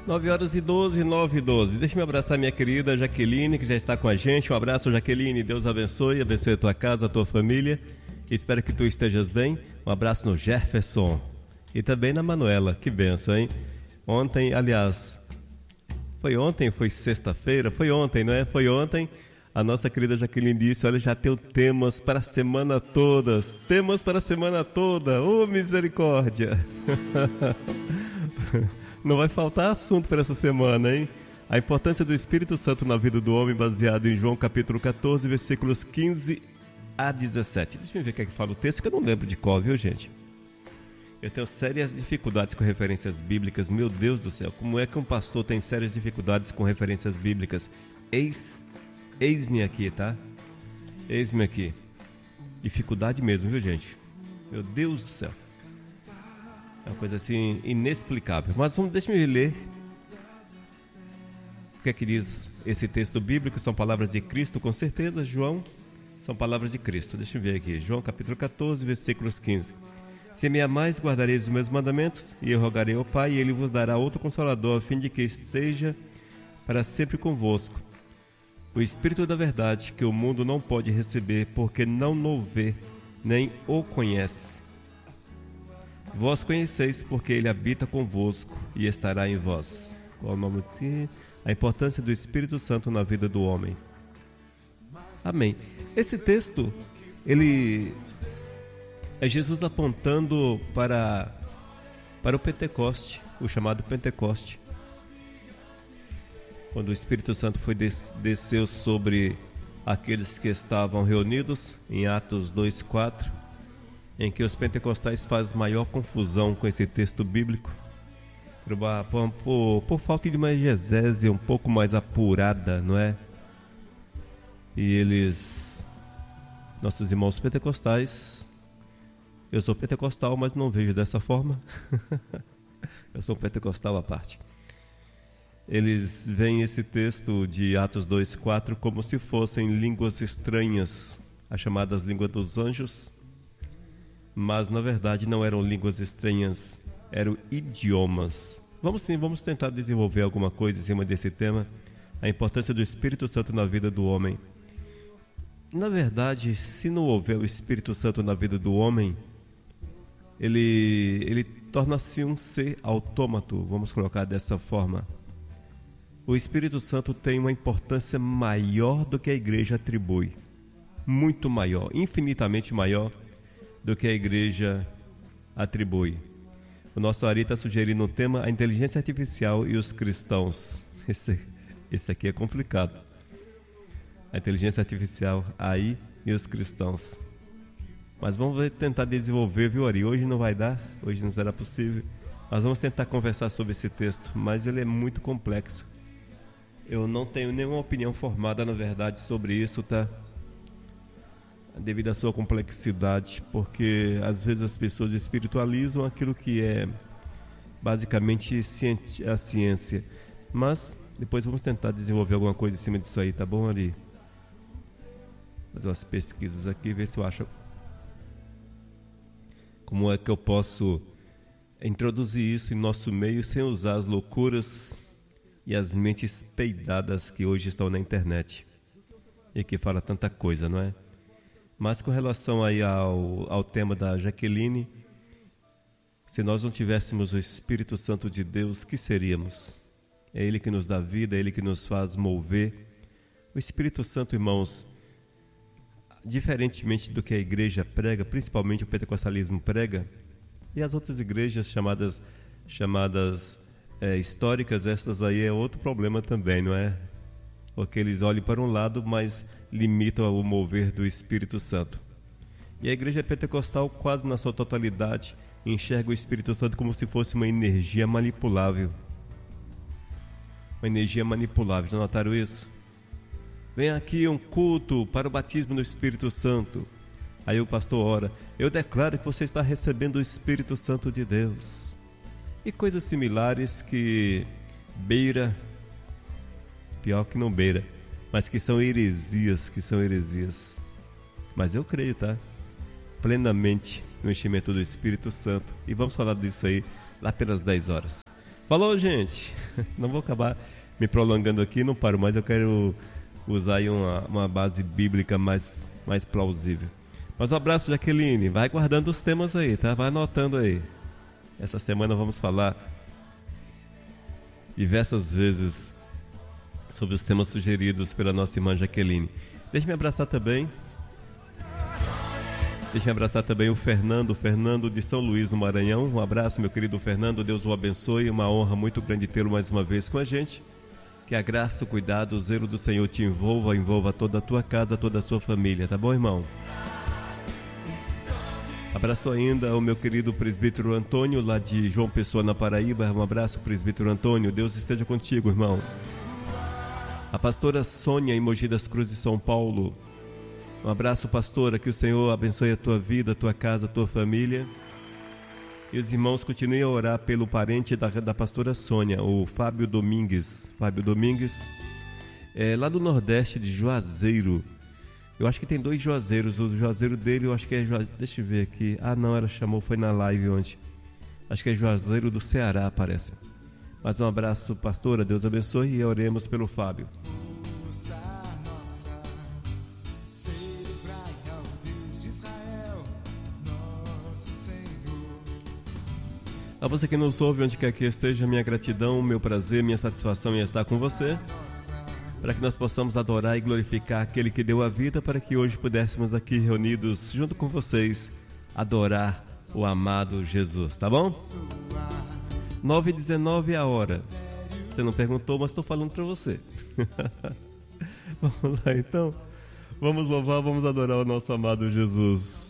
9h12, 9h12. Deixa-me abraçar minha querida Jaqueline, que já está com a gente. Um abraço, Jaqueline. Deus abençoe a tua casa, a tua família. Espero que tu estejas bem. Um abraço no Jefferson e também na Manuela. Que benção, hein? Ontem, aliás, foi sexta-feira? Foi ontem, não é? Foi ontem. A nossa querida Jaqueline disse, olha, já tenho temas para a semana toda. Temas para a semana toda. Ô, misericórdia! Não vai faltar assunto para essa semana, hein? A importância do Espírito Santo na vida do homem, baseado em João capítulo 14, versículos 15 a 17. Deixa eu ver o que é que fala o texto, que eu não lembro de qual, viu, gente? Eu tenho sérias dificuldades com referências bíblicas. Meu Deus do céu, como é que um pastor tem sérias dificuldades com referências bíblicas? Eis-me aqui, tá? Eis-me aqui. Dificuldade mesmo, viu, gente? Meu Deus do céu. É uma coisa assim inexplicável. Mas deixa-me ler o que é que diz esse texto bíblico. São palavras de Cristo, com certeza, João. São palavras de Cristo. Deixa eu ver aqui. João capítulo 14, versículos 15. Se me amais, guardareis os meus mandamentos, e eu rogarei ao Pai, e Ele vos dará outro Consolador, a fim de que esteja para sempre convosco. O Espírito da verdade, que o mundo não pode receber, porque não o vê, nem o conhece. Vós conheceis, porque Ele habita convosco e estará em vós. Qual o nome de... A importância do Espírito Santo na vida do homem. Amém. Esse texto, ele é Jesus apontando para o Pentecoste, o chamado Pentecoste. Quando o Espírito Santo desceu sobre aqueles que estavam reunidos, em Atos 2:4, em que os pentecostais fazem maior confusão com esse texto bíblico, por falta de uma exegese um pouco mais apurada, não é? E nossos irmãos pentecostais, eu sou pentecostal, mas não vejo dessa forma, eu sou pentecostal à parte. Eles veem esse texto de Atos 2:4 como se fossem línguas estranhas, as chamadas línguas dos anjos, mas na verdade não eram línguas estranhas, eram idiomas. Vamos tentar desenvolver alguma coisa em cima desse tema, a importância do Espírito Santo na vida do homem. Na verdade, se não houver o Espírito Santo na vida do homem, ele torna-se um ser autômato, vamos colocar dessa forma. O Espírito Santo tem uma importância maior do que a igreja atribui, muito maior, infinitamente maior do que a igreja atribui. O nosso Ari está sugerindo um tema, a inteligência artificial e os cristãos. Esse aqui é complicado. A inteligência artificial aí e os cristãos. Mas vamos tentar desenvolver, viu, Ari? Hoje não vai dar, hoje não será possível. Nós vamos tentar conversar sobre esse texto, mas ele é muito complexo. Eu não tenho nenhuma opinião formada, na verdade, sobre isso, tá? Devido à sua complexidade, porque às vezes as pessoas espiritualizam aquilo que é basicamente a ciência. Mas depois vamos tentar desenvolver alguma coisa em cima disso aí, tá bom, Ari? Fazer umas pesquisas aqui, ver se eu acho como é que eu posso introduzir isso em nosso meio sem usar as loucuras e as mentes peidadas que hoje estão na internet e que fala tanta coisa, não é? Mas com relação aí ao tema da Jaqueline, se nós não tivéssemos o Espírito Santo de Deus, que seríamos? É Ele que nos dá vida, é Ele que nos faz mover. O Espírito Santo, irmãos, diferentemente do que a igreja prega, principalmente o pentecostalismo prega, e as outras igrejas chamadas históricas, estas aí é outro problema também, não é? Porque eles olham para um lado, mas limitam o mover do Espírito Santo. E a igreja pentecostal, quase na sua totalidade, enxerga o Espírito Santo como se fosse uma energia manipulável. Uma energia manipulável, já notaram isso? Vem aqui um culto para o batismo no Espírito Santo. Aí o pastor ora, eu declaro que você está recebendo o Espírito Santo de Deus. E coisas similares que pior que não beira, mas que são heresias, Mas eu creio, tá? Plenamente no enchimento do Espírito Santo. E vamos falar disso aí lá pelas 10 horas. Falou, gente. Não vou acabar me prolongando aqui, não paro mais. Eu quero usar aí uma base bíblica mais plausível. Mas um abraço, Jaqueline. Vai guardando os temas aí, tá? Vai anotando aí. Essa semana vamos falar diversas vezes sobre os temas sugeridos pela nossa irmã Jaqueline. Deixa-me abraçar também o Fernando de São Luís, no Maranhão. Um abraço, meu querido Fernando. Deus o abençoe. Uma honra muito grande tê-lo mais uma vez com a gente. Que a graça, o cuidado, o zelo do Senhor te envolva toda a tua casa, toda a sua família. Tá bom, irmão? Abraço ainda ao meu querido presbítero Antônio, lá de João Pessoa, na Paraíba. Um abraço, presbítero Antônio. Deus esteja contigo, irmão. A pastora Sônia, em Mogi das Cruzes, São Paulo. Um abraço, pastora. Que o Senhor abençoe a tua vida, a tua casa, a tua família. E os irmãos continuem a orar pelo parente da pastora Sônia, o Fábio Domingues. Fábio Domingues, lá do Nordeste de Juazeiro. Eu acho que tem 2 Juazeiros. O Juazeiro dele, eu acho que é Juazeiro. Deixa eu ver aqui. Ah, não, ela chamou, foi na live ontem. Acho que é Juazeiro do Ceará, parece. Mas um abraço, pastora. Deus abençoe e oremos pelo Fábio. A você que nos ouve, onde quer que esteja, minha gratidão, meu prazer, minha satisfação em estar com você, para que nós possamos adorar e glorificar aquele que deu a vida, para que hoje pudéssemos aqui reunidos junto com vocês adorar o amado Jesus, tá bom? 9h19 a hora. Você não perguntou, mas estou falando para você. Vamos lá então, vamos louvar, vamos adorar o nosso amado Jesus.